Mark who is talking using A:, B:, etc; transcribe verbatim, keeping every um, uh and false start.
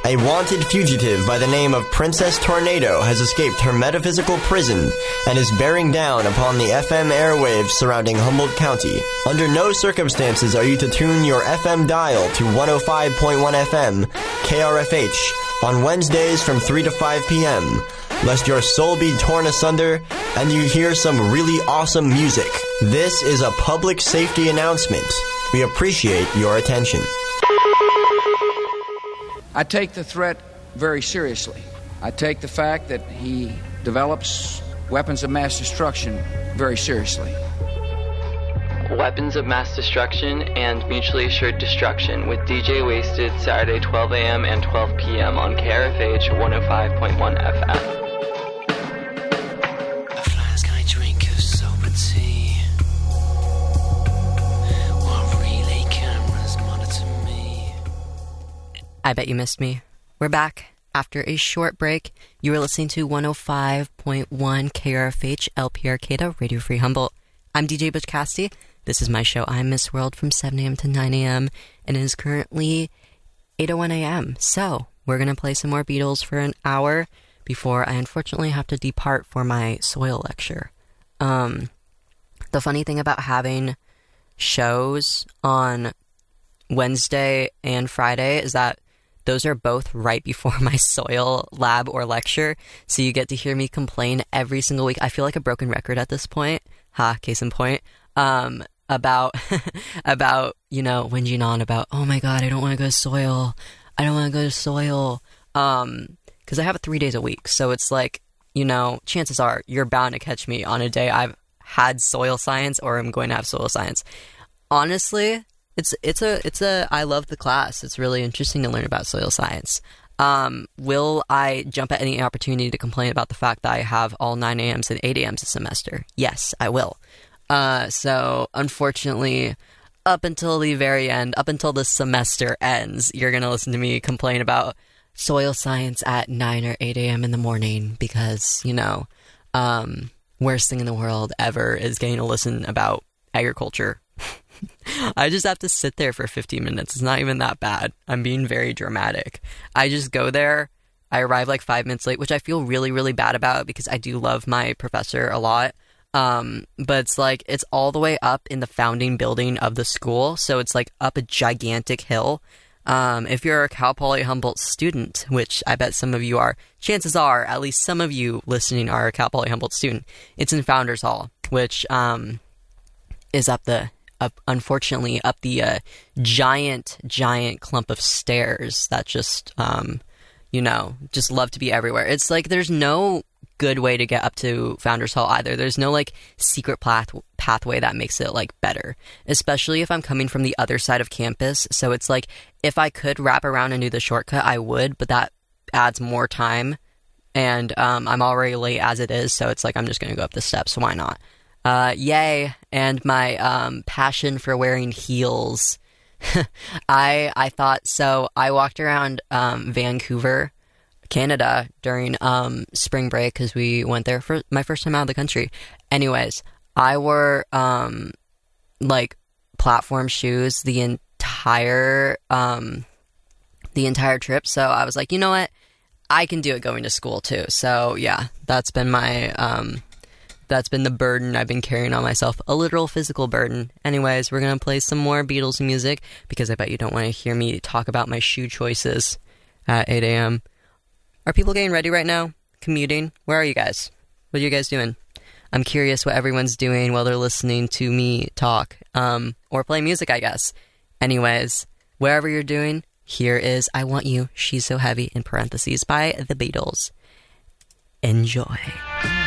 A: A wanted fugitive by the name of Princess Tornado has escaped her metaphysical prison and is bearing down upon the F M airwaves surrounding Humboldt County. Under no circumstances are you to tune your F M dial to one oh five point one F M, K R F H, on Wednesdays from three to five p.m., lest your soul be torn asunder and you hear some really awesome music. This is a public safety announcement. We appreciate your attention.
B: I take the threat very seriously. I take the fact that he develops weapons of mass destruction very seriously.
C: Weapons of Mass Destruction and Mutually Assured Destruction with D J Wasted, Saturday twelve a.m. and twelve p.m. on K R F H one oh five point one F M.
D: A flask I drink of sober tea, while relay cameras monitor me.
E: I bet you missed me. We're back. After a short break, you were listening to one oh five point one K R F H L P Arcata, Radio Free Humboldt. I'm D J Butch Cassidy. This is my show, I'm Miss World, from seven a.m. to nine a.m., and it is currently eight oh one a.m. So, we're going to play some more Beatles for an hour before I unfortunately have to depart for my soil lecture. Um, the funny thing about having shows on Wednesday and Friday is that those are both right before my soil lab or lecture, so you get to hear me complain every single week. I feel like a broken record at this point. Ha, case in point. Um, about, about, you know, whinging on about, oh my god, I don't want to go to soil. I don't want to go to soil. Um, because I have it three days a week, so it's like, you know, chances are you're bound to catch me on a day I've had soil science or I'm going to have soil science. Honestly, It's it's a it's a I love the class. It's really interesting to learn about soil science. Um, will I jump at any opportunity to complain about the fact that I have all nine a.m.s and eight a.m.s a semester? Yes, I will. Uh, so unfortunately, up until the very end, up until the semester ends, you're gonna listen to me complain about soil science at nine or eight a.m. in the morning because, you know, um, worst thing in the world ever is getting to listen about agriculture. I just have to sit there for fifteen minutes. It's not even that bad. I'm being very dramatic. I just go there. I arrive like five minutes late, which I feel really, really bad about because I do love my professor a lot. Um, but it's like, it's all the way up in the founding building of the school. So it's like up a gigantic hill. Um, if you're a Cal Poly Humboldt student, which I bet some of you are, chances are at least some of you listening are a Cal Poly Humboldt student. It's in Founders Hall, which um, is up the Up, unfortunately, up the uh, giant, giant clump of stairs that just, um, you know, just love to be everywhere. It's like there's no good way to get up to Founders Hall either. There's no, like, secret path pathway that makes it, like, better. Especially if I'm coming from the other side of campus. So it's like, if I could wrap around and do the shortcut, I would, but that adds more time. And um, I'm already late as it is, so it's like I'm just going to go up the steps, so why not? Uh, yay, and my, um, passion for wearing heels. I, I thought, so I walked around, um, Vancouver, Canada during, um, spring break, because we went there for my first time out of the country. Anyways, I wore, um, like, platform shoes the entire, um, the entire trip, so I was like, you know what, I can do it going to school, too. So, yeah, that's been my, um... That's been the burden I've been carrying on myself. A literal physical burden. Anyways, we're going to play some more Beatles music because I bet you don't want to hear me talk about my shoe choices at eight a.m. Are people getting ready right now? Commuting? Where are you guys? What are you guys doing? I'm curious what everyone's doing while they're listening to me talk. Um, or play music, I guess. Anyways, wherever you're doing, here is I Want You, She's So Heavy, in parentheses, by The Beatles. Enjoy.